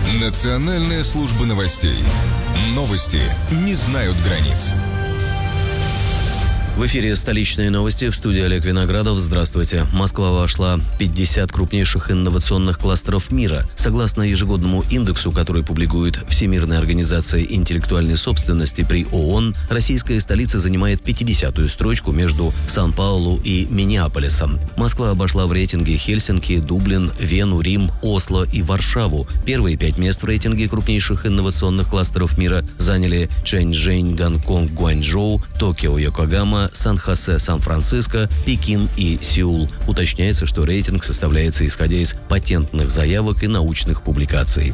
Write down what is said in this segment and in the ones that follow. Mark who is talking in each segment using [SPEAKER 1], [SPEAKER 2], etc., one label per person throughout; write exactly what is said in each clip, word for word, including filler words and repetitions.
[SPEAKER 1] Национальная служба новостей. Новости не знают границ.
[SPEAKER 2] В эфире «Столичные новости», в студии Олег Виноградов. Здравствуйте. Москва вошла в пятьдесят крупнейших инновационных кластеров мира. Согласно ежегодному индексу, который публикует Всемирная организация интеллектуальной собственности при ООН, российская столица занимает пятидесятую строчку между Сан-Паулу и Миннеаполисом. Москва обошла в рейтинге Хельсинки, Дублин, Вену, Рим, Осло и Варшаву. Первые пять мест в рейтинге крупнейших инновационных кластеров мира заняли Шэньчжэнь, Гонконг, Гуанчжоу, Токио, Йокогама, Сан-Хосе, Сан-Франциско, Пекин и Сеул. Уточняется, что рейтинг составляется исходя из патентных заявок и научных публикаций.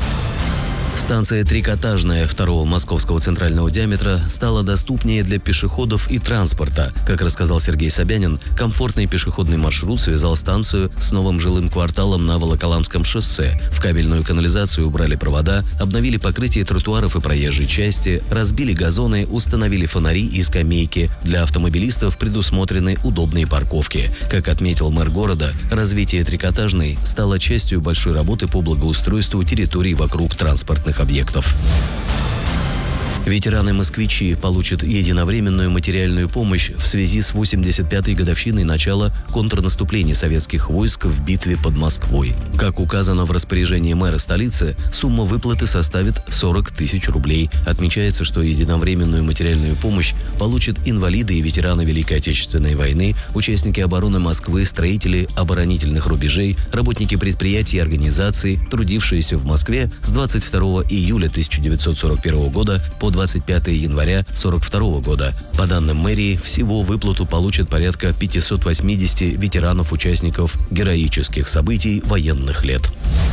[SPEAKER 2] Станция «Трикотажная» второго московского центрального диаметра стала доступнее для пешеходов и транспорта. Как рассказал Сергей Собянин, комфортный пешеходный маршрут связал станцию с новым жилым кварталом на Волоколамском шоссе. В кабельную канализацию убрали провода, обновили покрытие тротуаров и проезжей части, разбили газоны, установили фонари и скамейки. Для автомобилистов предусмотрены удобные парковки. Как отметил мэр города, развитие «Трикотажной» стало частью большой работы по благоустройству территорий вокруг транспортных объектов. Ветераны-москвичи получат единовременную материальную помощь в связи с восемьдесят пятой годовщиной начала контрнаступления советских войск в битве под Москвой. Как указано в распоряжении мэра столицы, сумма выплаты составит сорок тысяч рублей. Отмечается, что единовременную материальную помощь получат инвалиды и ветераны Великой Отечественной войны, участники обороны Москвы, строители оборонительных рубежей, работники предприятий и организаций, трудившиеся в Москве с двадцать второго июля тысяча девятьсот сорок первого года по двадцать пятого января сорок второго года. По данным мэрии, всего выплату получат порядка пятьсот восемьдесят ветеранов-участников героических событий военных лет.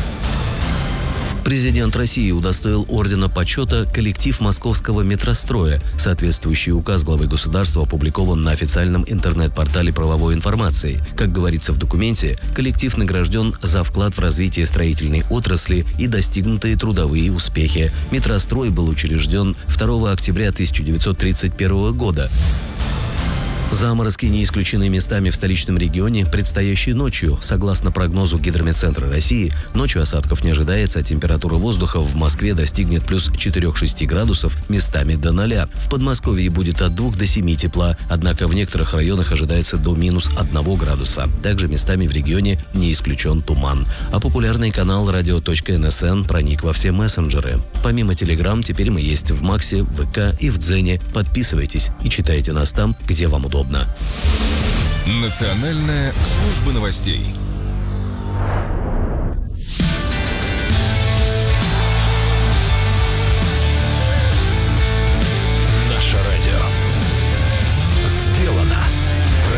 [SPEAKER 2] Президент России удостоил ордена почета коллектив московского метростроя. Соответствующий указ главы государства опубликован на официальном интернет-портале правовой информации. Как говорится в документе, коллектив награжден за вклад в развитие строительной отрасли и достигнутые трудовые успехи. Метрострой был учрежден второго октября тысяча девятьсот тридцать первого года. Заморозки не исключены местами в столичном регионе предстоящей ночью. Согласно прогнозу Гидрометцентра России, ночью осадков не ожидается, а температура воздуха в Москве достигнет плюс четыре-шесть градусов, местами до ноля. В Подмосковье будет от двух до семи тепла, однако в некоторых районах ожидается до минус одного градуса. Также местами в регионе не исключен туман. А популярный канал радио точка эн эс эн проник во все мессенджеры. Помимо Телеграм, теперь мы есть в Максе, вэ ка и в Дзене. Подписывайтесь и читайте нас там, где вам удобно.
[SPEAKER 1] Национальная служба новостей.